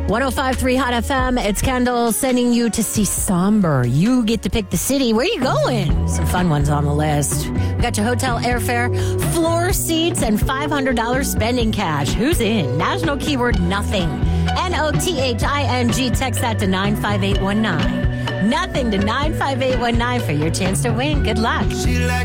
105.3 Hot FM. It's Kendall sending you to see Somber. You get to pick the city. Where are you going? Some fun ones on the list. We got your hotel airfare, floor seats, and $500 spending cash. Who's in? National keyword nothing. NOTHING. Text that to 95819. Nothing to 95819 for your chance to win. Good luck. She like